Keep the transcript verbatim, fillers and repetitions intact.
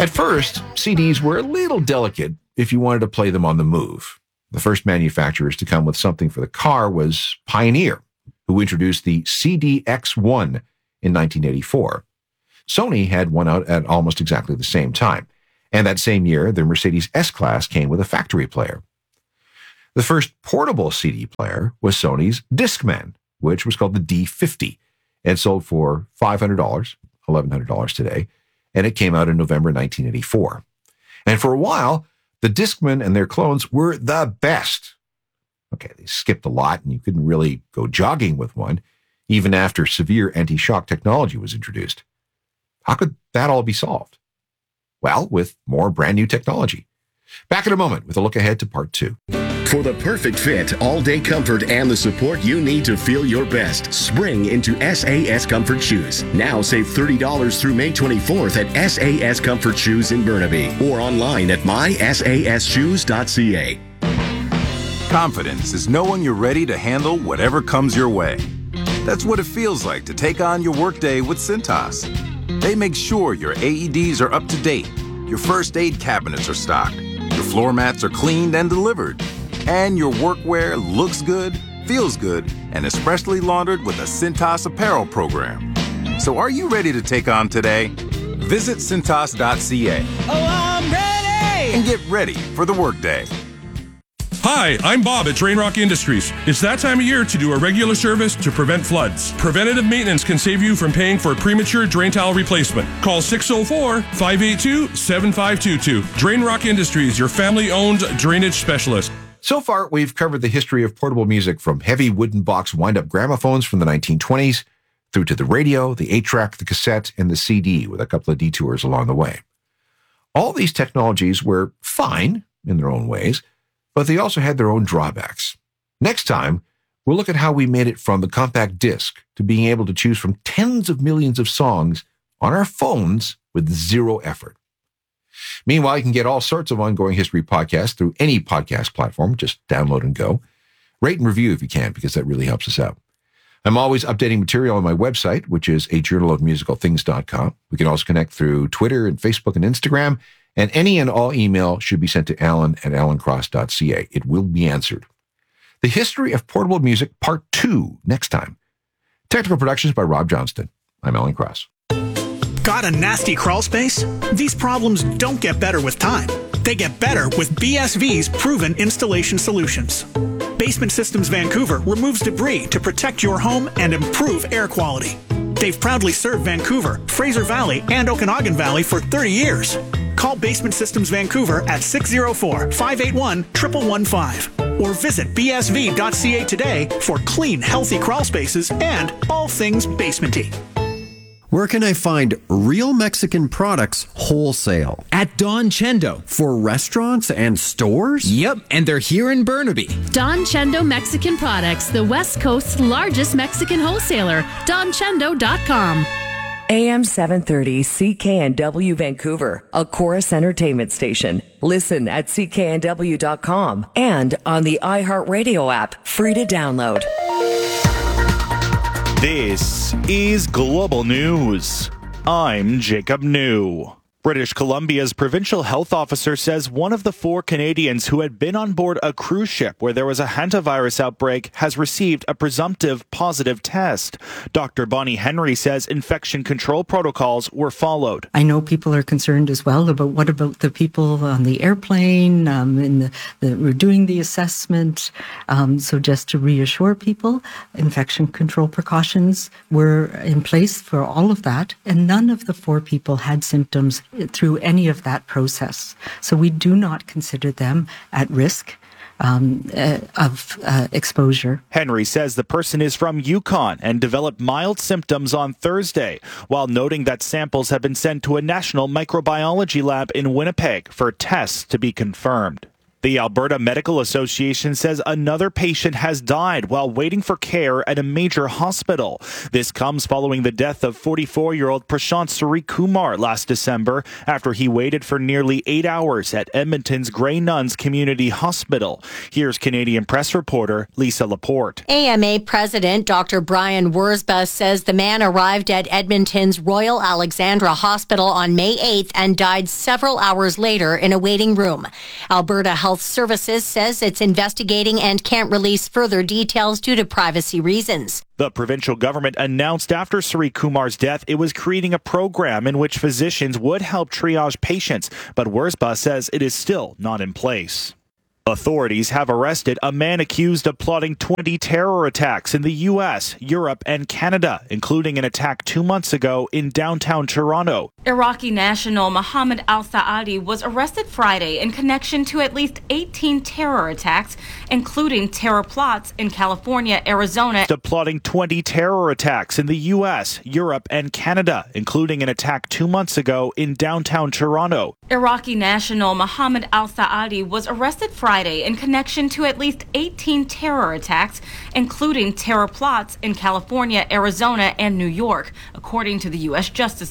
At first, C Ds were a little delicate if you wanted to play them on the move. The first manufacturers to come with something for the car was Pioneer, who introduced the C D X one in nineteen eighty-four. Sony had one out at almost exactly the same time, and that same year, the Mercedes S-Class came with a factory player. The first portable C D player was Sony's Discman, which was called the D fifty, and sold for five hundred dollars, eleven hundred dollars today, and it came out in November nineteen eighty-four. And for a while, the Discman and their clones were the best. Okay, they skipped a lot, and you couldn't really go jogging with one, even after severe anti-shock technology was introduced. How could that all be solved? Well, with more brand new technology. Back in a moment with a look ahead to part two. For the perfect fit, all-day comfort, and the support you need to feel your best, spring into S A S Comfort Shoes. Now save thirty dollars through May twenty-fourth at S A S Comfort Shoes in Burnaby or online at my sas shoes dot c a. Confidence is knowing you're ready to handle whatever comes your way. That's what it feels like to take on your workday with Cintas. They make sure your A E Ds are up to date, your first aid cabinets are stocked, your floor mats are cleaned and delivered, and your workwear looks good, feels good, and is freshly laundered with a Cintas apparel program. So are you ready to take on today? Visit cintas dot c a. Oh, I'm ready! And get ready for the workday. Hi, I'm Bob at Drain Rock Industries. It's that time of year to do a regular service to prevent floods. Preventative maintenance can save you from paying for a premature drain tile replacement. Call six oh four, five eight two, seven five two two. Drain Rock Industries, your family-owned drainage specialist. So far, we've covered the history of portable music from heavy wooden box wind-up gramophones from the nineteen twenties through to the radio, the eight-track, the cassette, and the C D with a couple of detours along the way. All these technologies were fine in their own ways, but they also had their own drawbacks. Next time, we'll look at how we made it from the compact disc to being able to choose from tens of millions of songs on our phones with zero effort. Meanwhile, you can get all sorts of ongoing history podcasts through any podcast platform. Just download and go. Rate and review if you can, because that really helps us out. I'm always updating material on my website, which is a journal of musical things dot com. We can also connect through Twitter and Facebook and Instagram, and any and all email should be sent to alan at alan cross dot c a. It will be answered. The History of Portable Music, Part two, next time. Technical productions by Rob Johnston. I'm Alan Cross. Got a nasty crawl space? These problems don't get better with time. They get better with B S V's proven installation solutions. Basement Systems Vancouver removes debris to protect your home and improve air quality. They've proudly served Vancouver, Fraser Valley, and Okanagan Valley for thirty years. Call Basement Systems Vancouver at six oh four, five eight one, one one one five or visit b s v dot c a today for clean, healthy crawl spaces and all things basementy. Where can I find real Mexican products wholesale? At Don Chendo. For restaurants and stores? Yep, and they're here in Burnaby. Don Chendo Mexican Products, the West Coast's largest Mexican wholesaler. don chendo dot com. A M seven thirty C K N W Vancouver, a Chorus Entertainment station. Listen at c k n w dot com and on the iHeartRadio app, free to download. This is Global News. I'm Jacob New. British Columbia's provincial health officer says one of the four Canadians who had been on board a cruise ship where there was a hantavirus outbreak has received a presumptive positive test. Doctor Bonnie Henry says infection control protocols were followed. I know people are concerned as well about what about the people on the airplane, um, in the, the, we're doing the assessment. Um, so just to reassure people, infection control precautions were in place for all of that, and none of the four people had symptoms through any of that process. So we do not consider them at risk um, uh, of uh, exposure. Henry says the person is from Yukon and developed mild symptoms on Thursday, while noting that samples have been sent to a national microbiology lab in Winnipeg for tests to be confirmed. The Alberta Medical Association says another patient has died while waiting for care at a major hospital. This comes following the death of forty-four-year-old Prashant Srikumar last December after he waited for nearly eight hours at Edmonton's Grey Nuns Community Hospital. Here's Canadian Press reporter Lisa Laporte. A M A President Doctor Brian Wurzba says the man arrived at Edmonton's Royal Alexandra Hospital on May eighth and died several hours later in a waiting room. Alberta Health Services says it's investigating and can't release further details due to privacy reasons. The provincial government announced after Srikumar's death it was creating a program in which physicians would help triage patients, but Wurzba says it is still not in place. Authorities have arrested a man accused of plotting twenty terror attacks in the U S, Europe, and Canada, including an attack two months ago in downtown Toronto. Iraqi national Mohammed al-Saadi was arrested Friday in connection to at least eighteen terror attacks, including terror plots in California, Arizona. To plotting twenty terror attacks in the U S, Europe, and Canada, including an attack two months ago in downtown Toronto. Iraqi national Mohammed al-Saadi was arrested Friday in connection to at least eighteen terror attacks, including terror plots in California, Arizona, and New York, according to the U S Justice